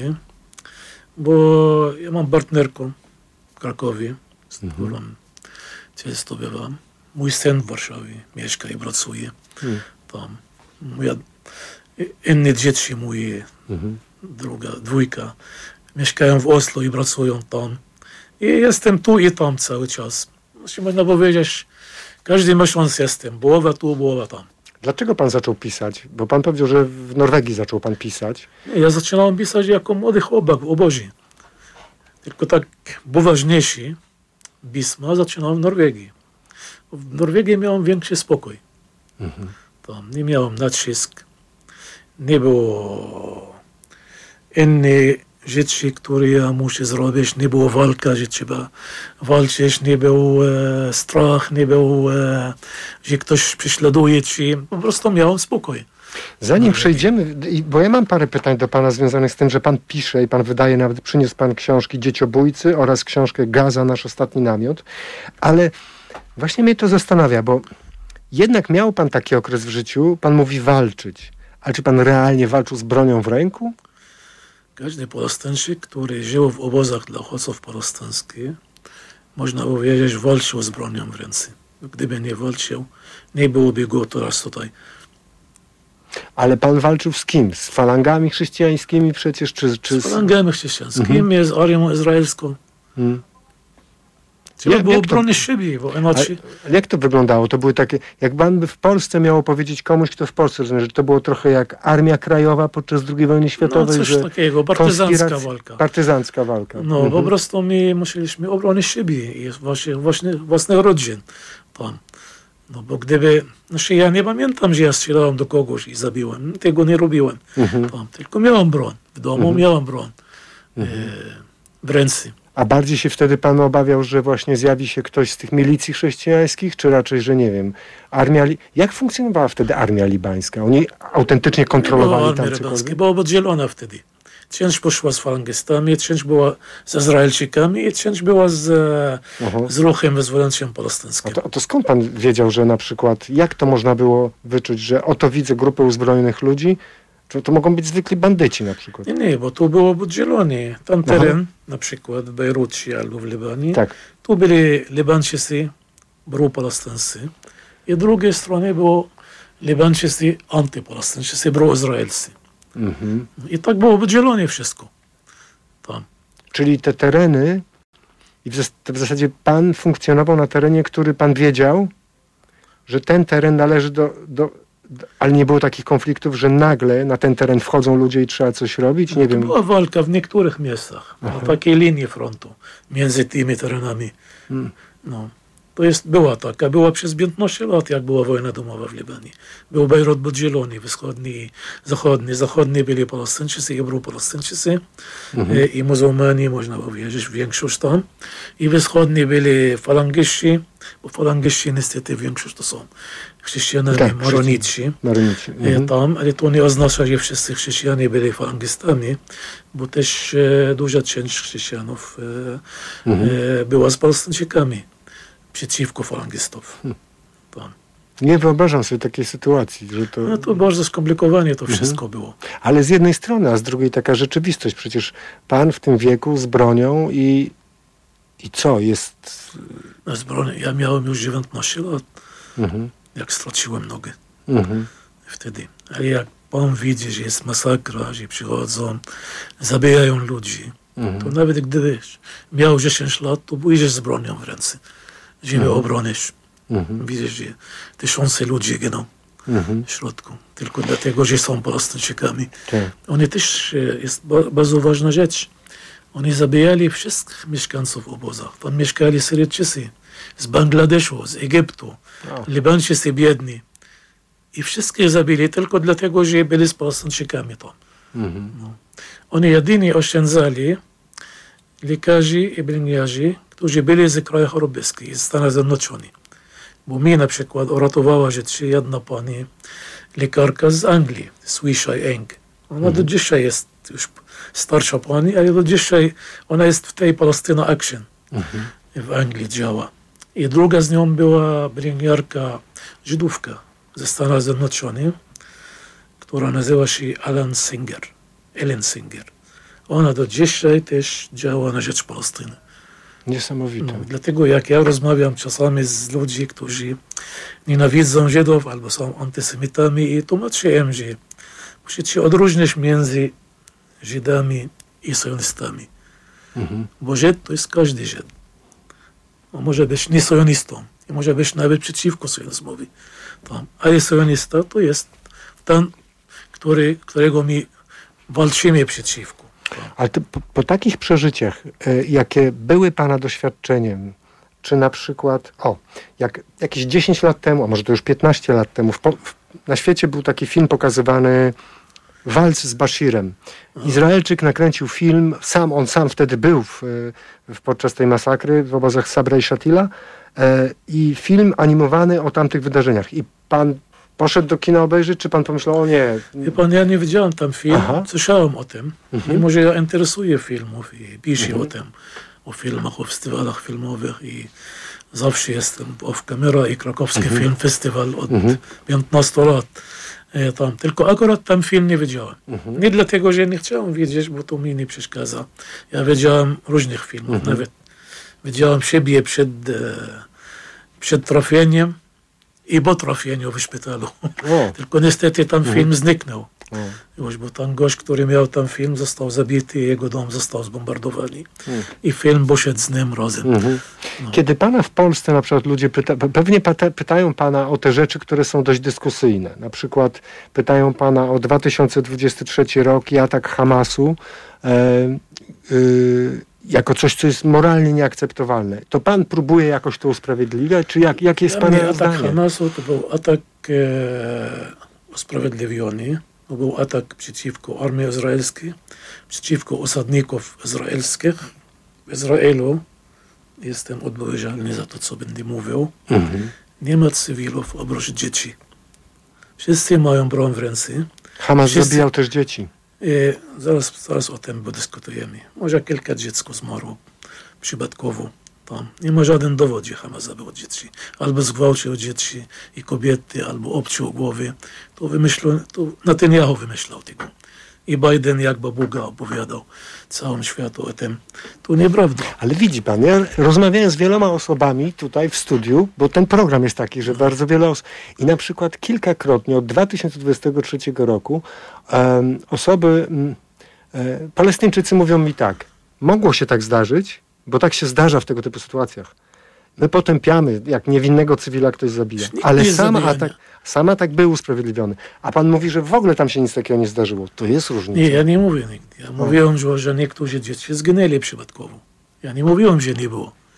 bo ja mam partnerkę w Krakowie, z którą mhm. często bywam. Mój syn w Warszawie mieszka i pracuje mhm. tam. Moja, inne dzieci moje, mhm. druga, dwójka, mieszkają w Oslo i pracują tam. I jestem tu i tam cały czas. Można powiedzieć, każdy miesiąc jestem, połowa tu, połowa tam. Dlaczego pan zaczął pisać? Bo pan powiedział, że w Norwegii zaczął pan pisać. Nie, ja zaczynałem pisać jako młody chłopak w obozie. Tylko tak poważniejszy pisma zaczynałem w Norwegii. W Norwegii miałem większy spokój. Mhm. Tam nie miałem nacisk. Nie było innej rzeczy, które ja muszę zrobić. Nie było walka, że trzeba walczyć. Nie był e, strach, nie był, e, że ktoś prześladuje ci. Po prostu miałem spokój. Zanim przejdziemy, bo ja mam parę pytań do pana związanych z tym, że pan pisze i pan wydaje, nawet przyniósł pan książki Dzieciobójcy oraz książkę Gaza, nasz ostatni namiot, ale właśnie mnie to zastanawia, bo jednak miał pan taki okres w życiu, pan mówi walczyć, ale czy pan realnie walczył z bronią w ręku? Każdy Palestyńczyk, który żył w obozach dla uchodźców palestyńskich, można powiedzieć, walczył z bronią w ręce. Gdyby nie walczył, nie byłoby go teraz tutaj. Ale pan walczył z kim? Z falangami chrześcijańskimi przecież? Czy, czy z falangami chrześcijańskimi, mm-hmm. z armią izraelską. Mm. Trzeba jak, było jak bronić siebie, bo inaczej... Ale jak to wyglądało? To były takie... Jak pan by w Polsce miało powiedzieć komuś, kto w Polsce rozumie, że to było trochę jak Armia Krajowa podczas drugiej wojny światowej? No coś że takiego, partyzancka walka. Partyzancka walka. No, mm-hmm. po prostu my musieliśmy obronić siebie i właśnie, właśnie własnych rodzin tam. No bo gdyby, znaczy ja nie pamiętam, że ja strzelałem do kogoś i zabiłem. Tego nie robiłem. Mhm. Tam, tylko miałem broń. W domu mhm. miałem broń. Mhm. E, w ręce. A bardziej się wtedy pan obawiał, że właśnie zjawi się ktoś z tych milicji chrześcijańskich, czy raczej, że nie wiem, armia... Li... Jak funkcjonowała wtedy armia libańska? Oni autentycznie kontrolowali tam cokolwiek? Była podzielona wtedy. Część poszła z falangistami, część była z Izraelczykami i część była z, uh-huh. z ruchem wyzwolenia palestyńskim. A to, a to skąd pan wiedział, że na przykład, jak to można było wyczuć, że oto widzę grupę uzbrojonych ludzi, czy to mogą być zwykli bandyci na przykład? Nie, nie, bo tu było podzielone. Ten teren, Aha. na przykład w Bejrucie albo w Libanie, tak. tu byli Libańczycy, pro-palestyńscy i z drugiej strony było Libańczycy antypalestyńczycy, pro-izraelscy. Mhm. I tak było podzielone wszystko tam. Czyli te tereny, i w, w zasadzie pan funkcjonował na terenie, który pan wiedział, że ten teren należy do, do, do... Ale nie było takich konfliktów, że nagle na ten teren wchodzą ludzie i trzeba coś robić? Nie no, wiem. Była walka w niektórych miejscach, na takiej linii frontu między tymi terenami. Hmm. No. To jest, była taka, była przez piętnaście lat, jak była wojna domowa w Libanie. Był Bejrut podzielony, wschodni i zachodni. Zachodni byli Palestyńczycy i Europalestyńczycy mhm. i muzułmanie, można powiedzieć, większość tam. I wschodni byli falangiści, bo falangiści niestety większość to są chrześcijanie tak, maronici. Mhm. Tam, ale to nie oznacza, że wszyscy chrześcijanie byli falangistami, bo też e, duża część chrześcijanów e, mhm. e, była z Palestyńczykami przeciwko falangistów. Hmm. Nie wyobrażam sobie takiej sytuacji, że to... No to bardzo skomplikowanie to wszystko mhm. było. Ale z jednej strony, a z drugiej taka rzeczywistość. Przecież pan w tym wieku z bronią i... I co? Jest... No, z bronią. Ja miałem już dziewiętnaście lat, mhm. jak straciłem nogę. Mhm. Wtedy. Ale jak pan widzi, że jest masakra, że przychodzą, zabijają ludzi, mhm. to nawet gdybyś miał dziesięć lat, to pójdziesz z bronią w ręce, żeby mhm. obronić. Mhm. Widzisz, że tysiące ludzi giną mhm. w środku, tylko dlatego, że są Palestyńczykami. Tak. Oni też, jest bardzo ważna rzecz, oni zabijali wszystkich mieszkańców obozach. Tam mieszkali Syryjczycy z Bangladeszu, z Egiptu, no. Libańczycy biedni. I wszystkich zabili tylko dlatego, że byli z Palestyńczykami tam. Mhm. No. Oni jedynie oszczędzali lekarzy i pielęgniarzy, którzy byli z krajów europejskich, z Stanów Zjednoczonych. Bo mi na przykład uratowała życie jedna pani, lekarka z Anglii, Swisha Eng. Ona mhm. do dzisiaj jest już starsza pani, ale do dzisiaj ona jest w tej Palestina Action mhm. w Anglii działa. I druga z nią była pielęgniarka Żydówka ze Stanów Zjednoczonych, która nazywa się Ellen Singer. Ellen Singer. Ona do dzisiaj też działa na rzecz Palestyny. Niesamowite. No, dlatego jak ja rozmawiam czasami z ludźmi, którzy nienawidzą Żydów albo są antysemitami i tłumaczę im, że musicie odróżnić między Żydami i sionistami. Mhm. Bo Żyd to jest każdy Żyd. On może być nie sionistą i może być nawet przeciwko sionizmowi. Ale sionista to jest ten, który, którego my walczymy przeciwko. Ale to po, po takich przeżyciach, y, jakie były pana doświadczeniem, czy na przykład, o, jak jakieś dziesięć lat temu, a może to już piętnaście lat temu, w, w, na świecie był taki film pokazywany, Walc z Bashirem. Izraelczyk nakręcił film, sam on sam wtedy był w, w, podczas tej masakry w obozach Sabra i Shatila e, i film animowany o tamtych wydarzeniach. I pan poszedł do kina obejrzeć, czy pan pomyślał, o nie... Wie pan, ja nie widziałem tam film, Aha. słyszałem o tym, mhm. mimo że ja interesuję filmów i piszę mhm. o tym, o filmach, o festiwalach filmowych i zawsze jestem off camera i Krakowski mhm. Film Festiwal od mhm. piętnastu lat. Tam. Tylko akurat tam film nie widziałem. Mhm. Nie dlatego, że nie chciałem wiedzieć, bo to mi nie przeszkadza. Ja wiedziałem różnych filmów, mhm. nawet widziałem siebie przed, przed trafieniem i po trafieniu w szpitalu. O. Tylko niestety tam mhm. film zniknął. Już, bo ten gość, który miał tam film, został zabity i jego dom został zbombardowany. Mhm. I film poszedł z nim razem. Mhm. No. Kiedy pana w Polsce na przykład ludzie pyta, pewnie pyta, pytają pana o te rzeczy, które są dość dyskusyjne. Na przykład pytają pana o dwa tysiące dwudziesty trzeci rok i atak Hamasu e, e, jako coś, co jest moralnie nieakceptowalne. To pan próbuje jakoś to usprawiedliwiać? Czy jak, jakie jest pana atak zdanie? Hamasu to był atak e, usprawiedliwiony. To był atak przeciwko armii izraelskiej, przeciwko osadników izraelskich. W Izraelu jestem odpowiedzialny za to, co będę mówił. Mhm. Nie ma cywilów oprócz dzieci. Wszyscy mają broń w ręce. Hamas Wszyscy... zabijał też dzieci. I zaraz, zaraz o tym podyskutujemy. Może kilka dziecko zmarło przypadkowo. Tam. Nie ma żaden dowód, że Hamas zabił dzieci. Albo zgwałcił dzieci i kobiety, albo obciął głowy. To wymyślał, to Netanyahu wymyślał tego. I Biden jak babuga opowiadał całemu światu o tym. To nieprawda. Ale widzi pan, ja rozmawiałem z wieloma osobami tutaj w studiu, bo ten program jest taki, że bardzo wiele osób... I na przykład kilkakrotnie od dwa tysiące dwudziestego trzeciego roku um, osoby, um, e, Palestyńczycy mówią mi tak, mogło się tak zdarzyć, bo tak się zdarza w tego typu sytuacjach. My potępiamy, jak niewinnego cywila ktoś zabija. Ale sam atak, sam atak był usprawiedliwiony. A pan mówi, że w ogóle tam się nic takiego nie zdarzyło. To jest różnica. Nie, ja nie mówię nigdy. Ja mówiłem, że, że niektórzy dzieci zginęli przypadkowo. Ja nie mówiłem, że nie było.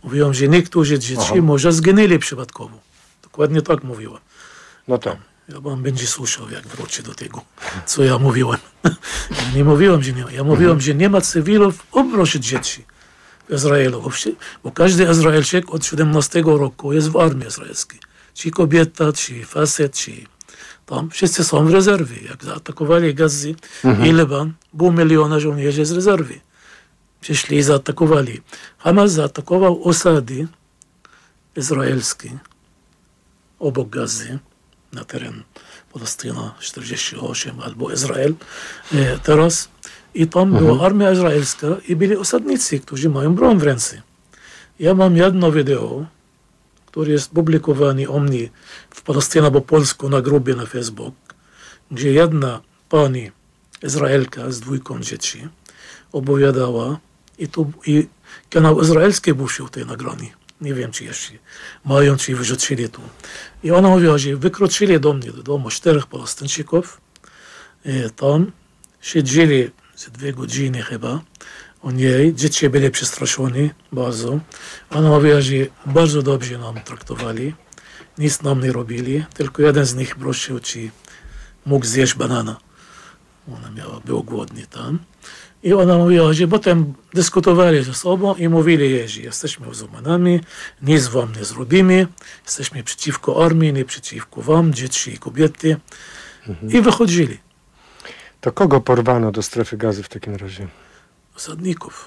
Mówiłam, że niektórzy dzieci Aha. może zginęli przypadkowo. Dokładnie tak mówiłam. No tak. Ja pan będzie słyszał, jak wróci do tego, co ja mówiłem. Ja nie mówiłem, że nie ma. Ja mówiłem, że nie ma cywilów oprócz dzieci w Izraelu. Bo, wszy- bo każdy Izraelczyk od siedemnastego roku jest w armii izraelskiej. Czy kobieta, czy facet, czy tam. Wszyscy są w rezerwie. Jak zaatakowali Gazy i Liban, pół miliona żołnierzy z rezerwy. Przyszli i zaatakowali. Hamas zaatakował osady izraelskie obok Gazy, na teren Palestyna czterdzieści osiem albo Izrael e, teraz. I tam Mhm. była armia izraelska i byli osadnicy, którzy mają broń w ręce. Ja mam jedno wideo, które jest publikowane u mnie w Palestyna po polsku na grupie na Facebook, gdzie jedna pani Izraelka z dwójką dzieci opowiadała i, tu, i kanał izraelski puścił tej nagranie. Nie wiem, czy jeszcze mają, czy wyrzucili tu. I ona mówiła, że wykroczyli do mnie, do domu czterech Palestyńczyków. I tam siedzieli ze dwie godziny chyba u niej. Dzieci byli przestraszeni bardzo. Ona mówiła, że bardzo dobrze nam traktowali. Nic nam nie robili. Tylko jeden z nich prosił, czy mógł zjeść banana. Ona miała, był głodny tam. I ona mówiła, że potem dyskutowali ze sobą i mówili jej, że jesteśmy muzułmanami, nic wam nie zrobimy, jesteśmy przeciwko armii, nie przeciwko wam, dzieci i kobiety. Mhm. I wychodzili. To kogo porwano do strefy gazy w takim razie? Osadników.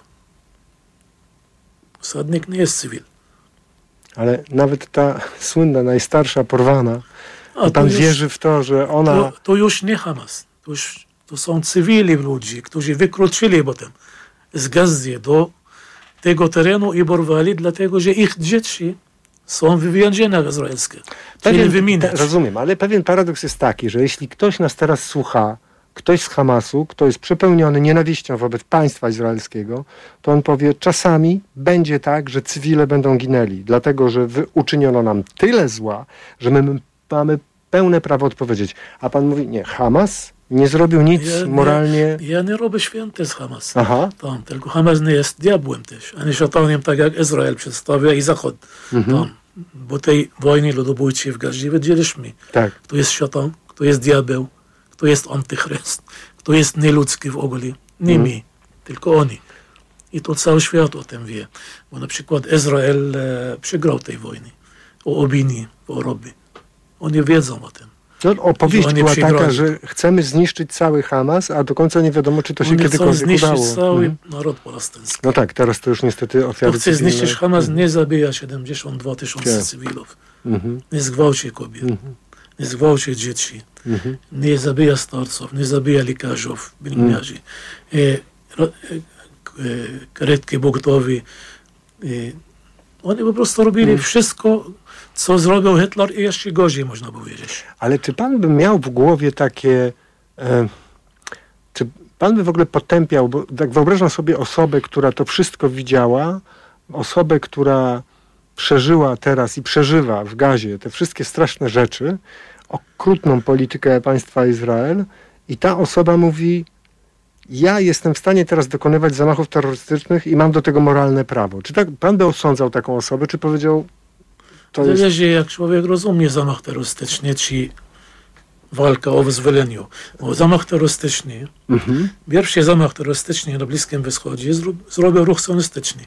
Osadnik nie jest cywil. Ale nawet ta słynna, najstarsza porwana, A pan to już, wierzy w to, że ona... To, to już nie Hamas. To, już, to są cywili ludzie, którzy wykroczyli potem z Gazy do tego terenu i porwali, dlatego że ich dzieci są w więzieniach izraelskich. Chcieli wyminąć. Pe, rozumiem, ale pewien paradoks jest taki, że jeśli ktoś nas teraz słucha, ktoś z Hamasu, kto jest przepełniony nienawiścią wobec państwa izraelskiego, to on powie, czasami będzie tak, że cywile będą ginęli, dlatego że wy, uczyniono nam tyle zła, że my mamy pełne prawo odpowiedzieć. A pan mówi, nie, Hamas nie zrobił nic ja, moralnie... Ja, ja nie robię święty z Hamas. Aha. Tam, tylko Hamas nie jest diabłem też, ani szatanem, tak jak Izrael przedstawia i Zachód. Mhm. Tam, bo tej wojny ludobójczej w Gazie widzieliśmy. Tak. Kto jest szatan, kto jest diabeł, kto jest antychryst, kto jest nieludzki w ogóle. Nie mhm. my, tylko oni. I to cały świat o tym wie. Bo na przykład Izrael e, przegrał tej wojny. O opinii w Europie. Oni wiedzą o tym. No, opowieść była taka, że chcemy zniszczyć cały Hamas, a do końca nie wiadomo, czy to się Oni kiedykolwiek chcą zniszczyć udało. cały mhm. naród palestyński. No tak, teraz to już niestety ofiary Kto chce cywilne. zniszczyć Hamas, nie zabija siedemdziesiąt dwa tysiące cywilów. Mhm. Nie zgwałci kobiet, mhm. nie zgwałci dzieci, mhm. nie zabija starców, nie zabija lekarzów, pielęgniarzy. Mhm. E, e, karetki pogotowi. E, oni po prostu robili mhm. wszystko, co zrobił Hitler i jeszcze gorzej, można powiedzieć. Ale czy pan by miał w głowie takie... E, czy pan by w ogóle potępiał, bo tak wyobrażam sobie osobę, która to wszystko widziała, osobę, która przeżyła teraz i przeżywa w Gazie te wszystkie straszne rzeczy, okrutną politykę państwa Izrael i ta osoba mówi, ja jestem w stanie teraz dokonywać zamachów terrorystycznych i mam do tego moralne prawo. Czy tak, pan by osądzał taką osobę, czy powiedział... To zależy, jest... jak człowiek rozumie zamach terrorystyczny, czy walka o wyzwoleniu. Bo zamach terrorystyczny, mhm. pierwszy zamach terrorystyczny na Bliskim Wschodzie zrobił ruch sionistyczny.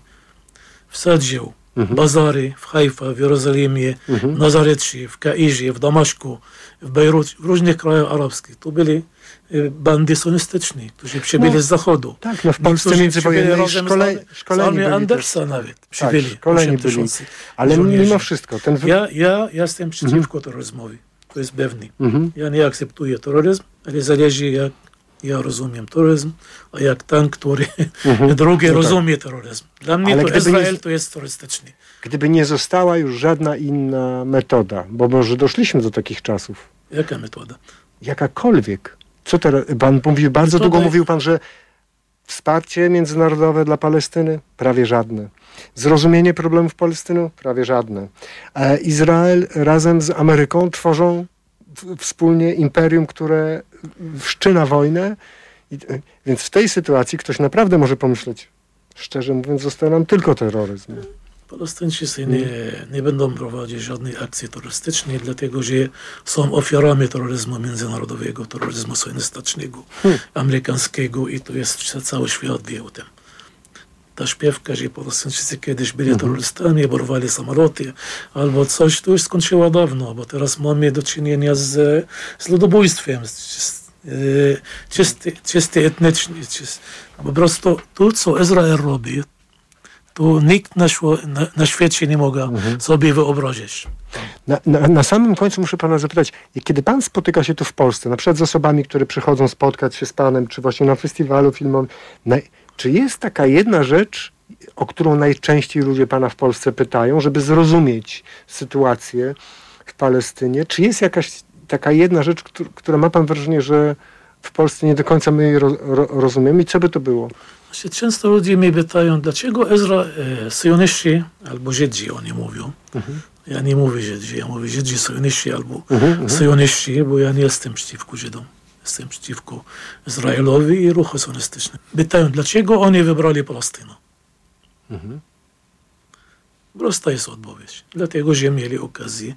Wsadził mhm. bazary w Haifa, w Jerozolimie, mhm. w Nazarecie, w Kairze, w Damaszku, w Bejrucie, w różnych krajach arabskich. To byli bandy sionistyczne, którzy przybyli no, z zachodu. Tak, no w Polsce międzywojennej szkole, szkoleni byli. Andersa też. Nawet przybyli. Tak, szkoleni byli. Ale żołnierzy. Mimo wszystko. Ten... Ja, ja, ja jestem przeciwko mhm. terroryzmowi. To jest pewne. Mhm. Ja nie akceptuję terroryzm, ale zależy jak ja rozumiem terroryzm, a jak ten, który mhm. drugi no rozumie tak. terroryzm. Dla mnie ale to Izrael nie, to jest terrorystyczny. Gdyby nie została już żadna inna metoda, bo może doszliśmy do takich czasów. Jaka metoda? Jakakolwiek. Co teraz? Pan mówił, bardzo metoda... długo mówił pan, że wsparcie międzynarodowe dla Palestyny? Prawie żadne. Zrozumienie problemów Palestyny? Prawie żadne. E, Izrael razem z Ameryką tworzą w, wspólnie imperium, które wszczyna wojnę. I, więc w tej sytuacji ktoś naprawdę może pomyśleć, szczerze mówiąc, został nam tylko terroryzm. Palestyńczycy nie, nie będą prowadzić żadnej akcji terrorystycznej, dlatego że są ofiarami terroryzmu międzynarodowego, terroryzmu sionistycznego, hmm. amerykańskiego i to jest cały świat wie o tym. Ta śpiewka, że Palestyńczycy kiedyś byli hmm. terrorystami, porwali samoloty albo coś, to już skończyło dawno, bo teraz mamy do czynienia z, z ludobójstwem, z, czysty, czysty etniczny. Czysty. Po prostu to, co Izrael robi, to nikt na, na, na świecie nie może mhm. sobie wyobrazić. Na, na, na samym końcu muszę pana zapytać, kiedy pan spotyka się tu w Polsce, na przykład z osobami, które przychodzą spotkać się z panem, czy właśnie na festiwalu filmowym, na, czy jest taka jedna rzecz, o którą najczęściej ludzie pana w Polsce pytają, żeby zrozumieć sytuację w Palestynie? Czy jest jakaś taka jedna rzecz, która, która ma pan wrażenie, że w Polsce nie do końca my jej ro, ro, rozumiemy i co by to było? Właśnie często ludzie mnie pytają, dlaczego Ezra, e, syjoniści albo Żydzi, oni mówią. Mhm. Ja nie mówię Żydzi, ja mówię Żydzi, syjoniści albo mhm, syjoniści, bo ja nie jestem przeciwko Żydom. Jestem przeciwko Izraelowi i ruchu sionistycznemu. Pytają, dlaczego oni wybrali Palestynę. Mhm. Prosta jest odpowiedź. Dlatego, że mieli okazję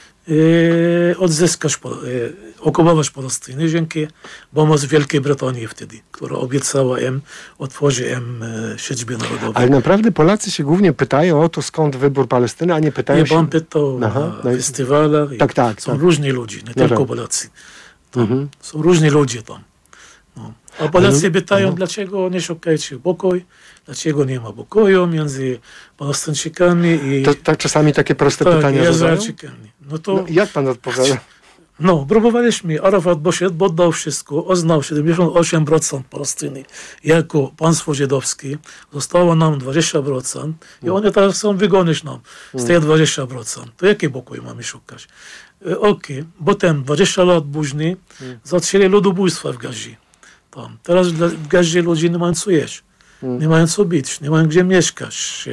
e, odzyskać, e, okupować Palestynę dzięki pomocy Wielkiej Brytanii wtedy, która obiecała im, otworzy im e, siedzibę narodową. Ale naprawdę Polacy się głównie pytają o to, skąd wybór Palestyny, a nie pytają nie, się... Nie, pan pytał Aha, na no festiwalach. Tak, tak. Są tak. różni ludzie, nie no tylko tak. Polacy. Mhm. Są różni ludzie tam. No. A Polacy pytają, mhm. dlaczego nie szukajcie pokój, dlaczego nie ma pokoju między Palestyńczykami i... To, to czasami takie proste tak, pytania Izraelczykami. No to... No, jak pan odpowiada? No, próbowaliśmy. Arafat poszedł, oddał wszystko, uznał siedemdziesiąt osiem procent Palestyny jako państwo żydowskie. Zostało nam dwadzieścia procent i oni teraz chcą wygonić nam z tych dwadzieścia procent. To jaki pokój mamy szukać? Okej, okay. Potem dwadzieścia lat później zaczęli ludobójstwa w Gazie. Tam. Teraz w Gazie ludzie nie mają co jeść, nie mają co bić, nie mają gdzie mieszkać.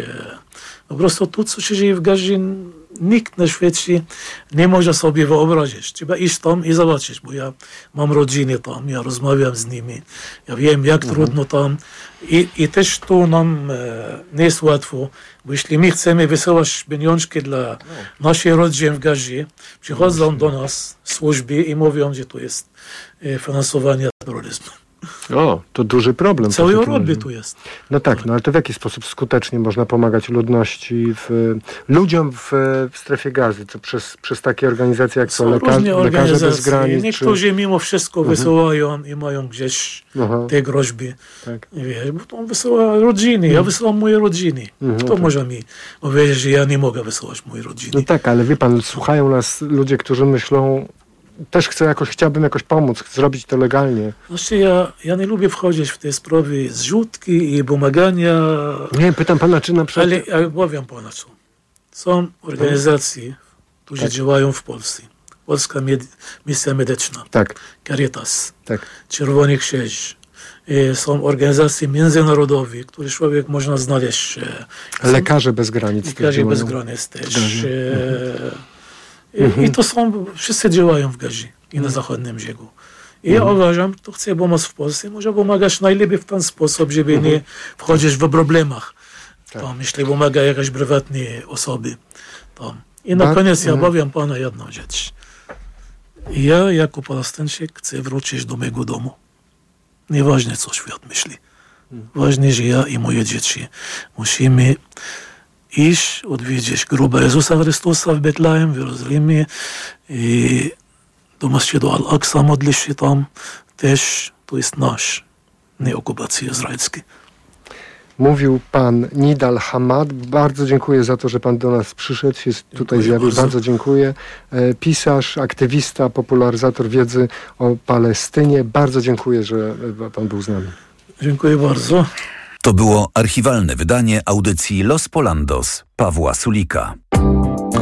Po prostu to, co się dzieje w Gazie, nikt na świecie nie może sobie wyobrazić. Trzeba iść tam i zobaczyć, bo ja mam rodziny tam, ja rozmawiam z nimi, ja wiem, jak mhm. trudno tam i, i też to nam e, nie jest łatwo, bo jeśli my chcemy wysyłać pieniążki dla no. naszej rodziny w Gazie, przychodzą no. do nas służby i mówią, że to jest e, finansowanie terroryzmu. O, to duży problem. Całej Europie tu jest. No tak, no ale to w jaki sposób skutecznie można pomagać ludności, w, ludziom w, w strefie Gazy? To przez, przez takie organizacje jak są lekarze, lekarze bez granic? Niektórzy czy... mimo wszystko mhm. wysyłają i mają gdzieś Aha. te groźby. Tak. Wiesz, bo on wysyła rodziny, mhm. ja wysyłam moje rodziny. Mhm, Kto tak. może mi powiedzieć, że ja nie mogę wysyłać mojej rodziny? No tak, ale wie pan, słuchają nas ludzie, którzy myślą, też chcę jakoś, chciałbym jakoś pomóc, chcę zrobić to legalnie. Znaczy ja, ja nie lubię wchodzić w te sprawy zrzutki i pomagania. Nie, pytam pana, czy na przykład... Ale ja powiem pana co. Są organizacje, które tak. działają w Polsce. Polska Med- Misja Medyczna, tak. Caritas, tak. Czerwony Krzyż. Są organizacje międzynarodowe, które człowiek można znaleźć. Lekarze bez granic. Lekarze bez granic też. I, mhm. I to są, wszyscy działają w Gazie i na mhm. zachodnim brzegu. I mhm. ja uważam, to chcę pomóc w Polsce, może pomagać najlepiej w ten sposób, żeby mhm. nie wchodzić w problemach. Tak. Tam, jeśli pomaga jakaś prywatne osoby. Tam. I na ba- koniec ja mhm. powiem pana jedną rzecz. Ja jako Palestyńczyk chcę wrócić do mojego domu. Nieważne co świat myśli. Mhm. Ważne, że ja i moje dzieci musimy iść, odwiedzić grób Jezusa Chrystusa w Betlejem, w Jerozolimie i do masjidu Al-Aqsa modlić się tam. Też to jest nasz, nie okupacja izraelska. Mówił pan Nidal Hamad. Bardzo dziękuję za to, że pan do nas przyszedł, się tutaj zjawił. Bardzo. bardzo dziękuję. Pisarz, aktywista, popularyzator wiedzy o Palestynie. Bardzo dziękuję, że pan był z nami. Dziękuję bardzo. To było archiwalne wydanie audycji Los Polandos Pawła Sulika.